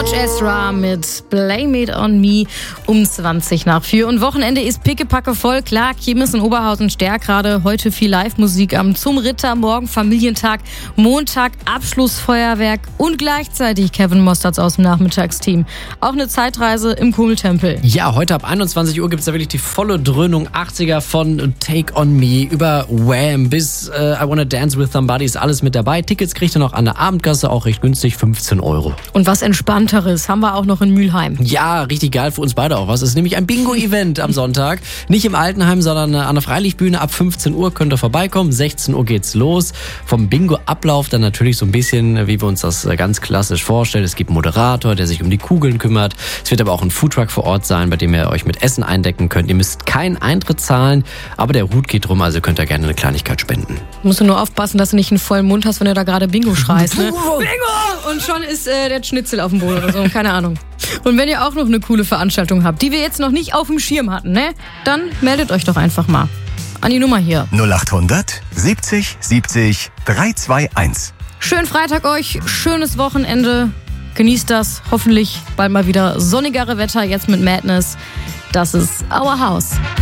George Ezra mit Blame It On Me um 4:20. Und Wochenende ist pickepacke voll. Klar, Kirmes in Oberhausen stärkt gerade. Heute viel Live-Musik am Zum Ritter, morgen Familientag, Montag Abschlussfeuerwerk und gleichzeitig Kevin Mosterz aus dem Nachmittagsteam. Auch eine Zeitreise im Kummeltempel. Ja, heute ab 21 Uhr gibt es da wirklich die volle Dröhnung. 80er von Take On Me über Wham bis I Wanna Dance With Somebody ist alles mit dabei. Tickets kriegt ihr noch an der Abendkasse, auch recht günstig, 15 €. Und was Entspannteres haben wir auch noch in Mülheim. Ja, richtig geil für uns beide auch was. Es ist nämlich ein Bingo-Event am Sonntag. Nicht im Altenheim, sondern an der Freilichtbühne. Ab 15 Uhr könnt ihr vorbeikommen. 16 Uhr geht's los. Vom Bingo-Ablauf dann natürlich so ein bisschen, wie wir uns das ganz klassisch vorstellen. Es gibt einen Moderator, der sich um die Kugeln kümmert. Es wird aber auch ein Foodtruck vor Ort sein, bei dem ihr euch mit Essen eindecken könnt. Ihr müsst keinen Eintritt zahlen, aber der Hut geht rum, also könnt ihr gerne eine Kleinigkeit spenden. Musst du nur aufpassen, dass du nicht einen vollen Mund hast, wenn du da gerade Bingo schreist. Ne? Bingo! Und schon ist der Schnitzel auf dem Boden oder so, keine Ahnung. Und wenn ihr auch noch eine coole Veranstaltung habt, die wir jetzt noch nicht auf dem Schirm hatten, ne? Dann meldet euch doch einfach mal an die Nummer hier. 0800 70 70 321. Schönen Freitag euch, schönes Wochenende. Genießt das, hoffentlich bald mal wieder sonnigere Wetter, jetzt mit Madness. Das ist Our House.